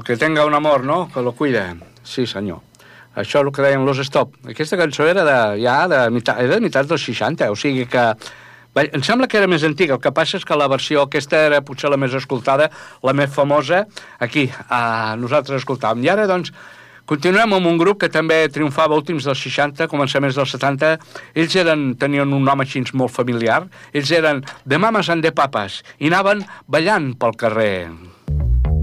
que tenga un amor, no? Que lo cuide. Sí, senyor. Això és el que deien Los Stop. Aquesta cançó era de mitat dels 60, o sigui que... Em sembla que era més antiga, el que passa és que la versió aquesta era potser la més escoltada, la més famosa, aquí, nosaltres escoltàvem. I ara, doncs, continuem amb un grup que també triomfava últims dels 60, començaments dels 70. Ells tenien un nom així molt familiar. Ells eren de Mamas and de Papas i anaven ballant pel carrer.